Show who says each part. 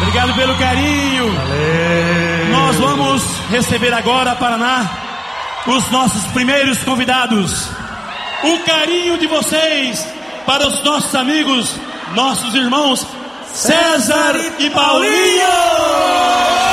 Speaker 1: Obrigado pelo carinho.
Speaker 2: Valeu.
Speaker 1: Nós vamos receber agora, Paraná, os nossos primeiros convidados. O carinho de vocês para os nossos amigos, nossos irmãos César e Paulinho.